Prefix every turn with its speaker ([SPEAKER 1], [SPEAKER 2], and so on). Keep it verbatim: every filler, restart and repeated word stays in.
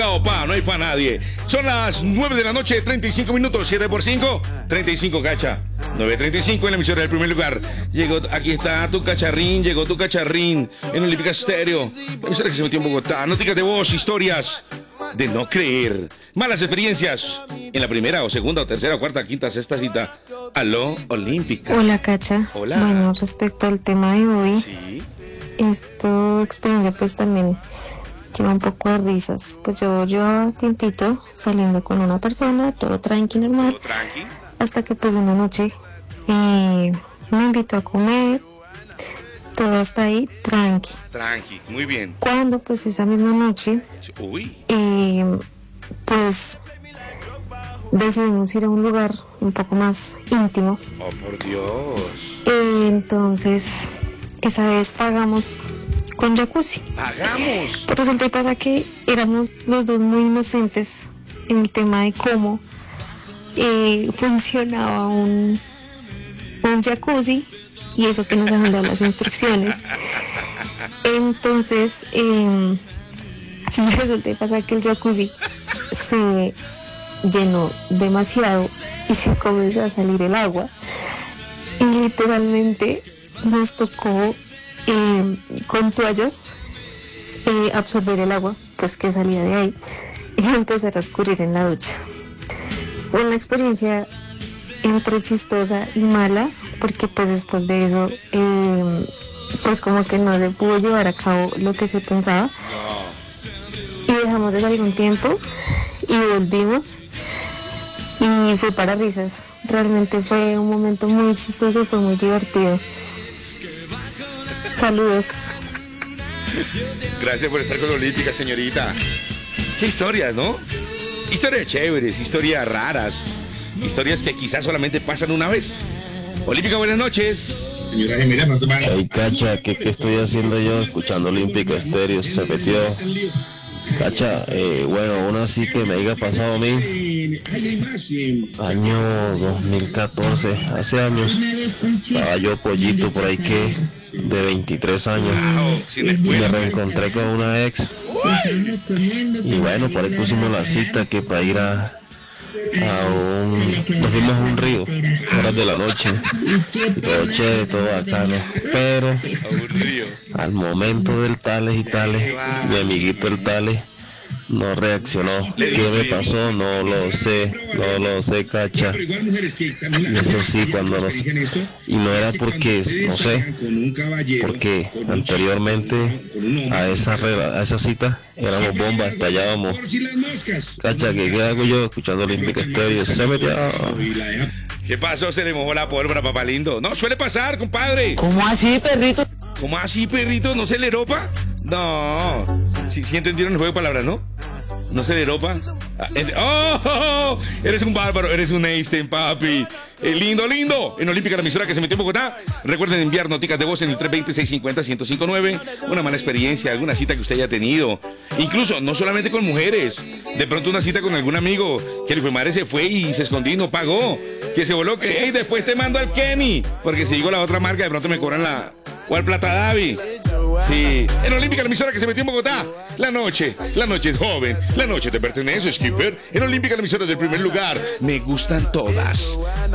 [SPEAKER 1] Opa, no hay para nadie. Son las nueve de la noche, treinta y cinco minutos, siete por cinco, treinta y cinco cacha. nueve treinta y cinco en la emisora del primer lugar. Llegó, aquí está tu cacharrín, llegó tu cacharrín en Olímpica Estéreo. La emisora que se metió en Bogotá. Noticias de voz, historias de no creer. Malas experiencias en la primera o segunda o tercera o cuarta, quinta, sexta cita. Aló, Olímpica.
[SPEAKER 2] Hola, Cacha.
[SPEAKER 1] Hola.
[SPEAKER 2] Bueno, respecto al tema de hoy,
[SPEAKER 1] Sí.
[SPEAKER 2] esta experiencia pues también lleva un poco de risas. Pues yo llevaba tiempito saliendo con una persona, todo tranqui, normal,
[SPEAKER 1] ¿Todo tranqui?
[SPEAKER 2] hasta que pues una noche eh, me invitó a comer, todo hasta ahí tranqui.
[SPEAKER 1] Tranqui, muy bien.
[SPEAKER 2] Cuando pues esa misma noche,
[SPEAKER 1] Uy.
[SPEAKER 2] eh, pues decidimos ir a un lugar un poco más íntimo.
[SPEAKER 1] Oh, por Dios.
[SPEAKER 2] Eh, entonces, esa vez pagamos con jacuzzi.
[SPEAKER 1] Hagamos.
[SPEAKER 2] Pues resulta y pasa que éramos los dos muy inocentes en el tema de cómo eh, funcionaba un, un jacuzzi y eso que nos dejan dar las instrucciones. Entonces, eh, resulta y pasa que el jacuzzi se llenó demasiado y se comenzó a salir el agua y literalmente nos tocó eh, con toallas eh, absorber el agua pues que salía de ahí y empezar a escurrir en la ducha. Una experiencia entre chistosa y mala porque pues después de eso eh, pues como que no se pudo llevar a cabo lo que se pensaba y dejamos de salir un tiempo y volvimos y fue para risas. Realmente fue un momento muy chistoso, fue muy divertido. Saludos.
[SPEAKER 1] Gracias por estar con la Olímpica, señorita. Qué historias, ¿no? Historias chéveres, historias raras, historias que quizás solamente pasan una vez. Olímpica, buenas noches.
[SPEAKER 3] Hey, Cacha, ¿qué, ¿qué estoy haciendo yo escuchando Olímpica Estéreo? Se metió. Cacha, eh, bueno, una sí que me haya pasado a mí. Año dos mil catorce, hace años. Estaba yo pollito por ahí que de veintitrés años.
[SPEAKER 1] Wow, sin
[SPEAKER 3] Me
[SPEAKER 1] escuela.
[SPEAKER 3] reencontré con una ex. Y bueno, por ahí pusimos la cita que para ir a, a un... Nos fuimos a un río, horas de la noche. Y todo chévere, todo bacano. Pero
[SPEAKER 1] Aburrido.
[SPEAKER 3] al momento del tales y tales, mi amiguito el tales no reaccionó. ¿Qué me pasó? No lo sé, no lo sé, Cacha. Y eso sí, cuando nos... Y no era porque, no sé, porque anteriormente a esa, rela- a esa cita éramos bombas, estallábamos. Cacha, ¿qué, qué hago yo escuchando Olímpica Estéreo? Se metió.
[SPEAKER 1] ¿Qué pasó? Se le mojó la pólvora, papá lindo. No, suele pasar, compadre.
[SPEAKER 4] ¿Cómo así, perrito?
[SPEAKER 1] ¿Cómo así, perrito? ¿No se le ropa? No. Sí, sí entendieron el juego de palabras, ¿no? ¿No se le ropa? Ah, ent- ¡Oh, oh, oh! Eres un bárbaro, eres un Einstein, papi. Eh, lindo, lindo. En Olímpica, la emisora que se metió en Bogotá. Recuerden enviar noticas de voz en el tres veinte, seiscientos cincuenta, ciento cincuenta y nueve. Una mala experiencia, alguna cita que usted haya tenido. Incluso, no solamente con mujeres. De pronto una cita con algún amigo que el madre se fue y se escondió y no pagó. Que se voló, que hey, después te mando al Kenny. Porque si digo la otra marca, de pronto me cobran la... O al Plata Davi. Sí. En Olímpica, la emisora que se metió en Bogotá. La noche, la noche es joven. La noche te pertenece, Skipper. En Olímpica, la emisora del primer lugar. Me gustan todas.